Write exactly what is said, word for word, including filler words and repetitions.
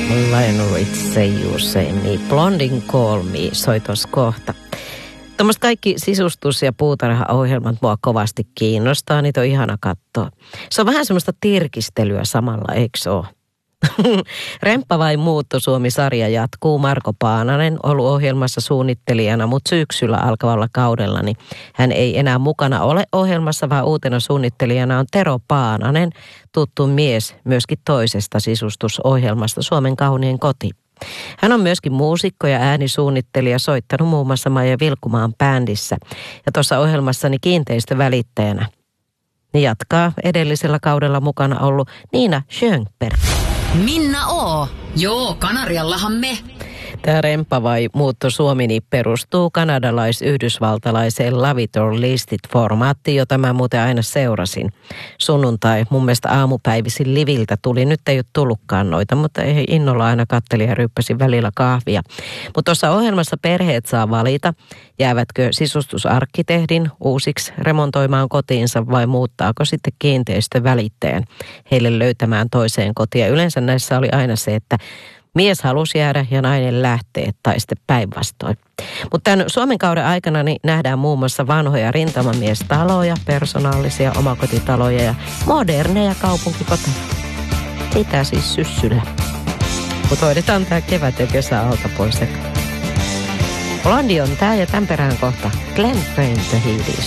Lionel Rich, Say You Say Me, Blondin Call Me, soitos kohta. Tuommoista kaikki sisustus- ja puutarha-ohjelmat mua kovasti kiinnostaa, niitä on ihana katsoa. Se on vähän semmoista tirkistelyä samalla, eikö se ole? Remppa vai muutto Suomi-sarja jatkuu. Marko Paananen ollut ohjelmassa suunnittelijana, mutta syksyllä alkavalla kaudella niin hän ei enää mukana ole ohjelmassa, vaan uutena suunnittelijana on Tero Paananen, tuttu mies myöskin toisesta sisustusohjelmasta Suomen kauniin koti. Hän on myöskin muusikko ja äänisuunnittelija, soittanut muun muassa Maija Vilkumaan bändissä ja tuossa ohjelmassani kiinteistövälittäjänä. Niin jatkaa edellisellä kaudella mukana ollut Niina Schönberg. Minna O. Joo, Kanariallahan me. Tämä Remppa vai muutto Suomi niin perustuu kanadalais-yhdysvaltalaiseen Love It or List It-formaattiin, jota mä muuten aina seurasin. Sunnuntai mun mielestä aamupäivisin liviltä tuli, nyt ei ole tullutkaan noita, mutta ei innolla aina kattelin ja ryppäsin välillä kahvia. Mutta tuossa ohjelmassa perheet saa valita, jäävätkö sisustusarkkitehdin uusiksi remontoimaan kotiinsa vai muuttaako sitten kiinteistövälittäjän heille löytämään toiseen kotiin. Ja yleensä näissä oli aina se, että mies halusi jäädä ja nainen lähtee tai sitten päinvastoin. Mutta tämän Suomen kauden aikana niin nähdään muun muassa vanhoja rintamamiestaloja, persoonallisia omakotitaloja ja moderneja kaupunkikoteja. Mitä siis syssyllä? Mutta hoidetaan tämä kevät ja kesä alta pois. Blondi on tää ja tämän perään kohta Glenn Frame The Heat